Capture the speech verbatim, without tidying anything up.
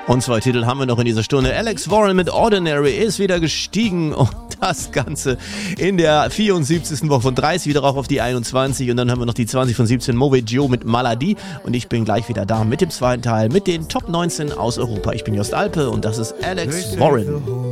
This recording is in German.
Und zwei Titel haben wir noch in dieser Stunde. Alex Warren mit Ordinary ist wieder gestiegen und das Ganze in der vierundsiebzigsten Woche von dreißig wieder rauf auf die einundzwanzig und dann haben wir noch die zwanzig von siebzehn Mauvais Joe mit Maladie und ich bin gleich wieder da mit dem zweiten Teil mit den Top neunzehn aus Europa. Ich bin Jost Alpe und das ist Alex Warren.